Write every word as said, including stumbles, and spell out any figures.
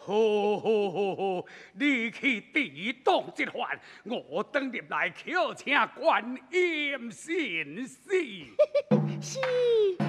好好好好，你去抵挡这番，我等入来叩请观音先生。 是。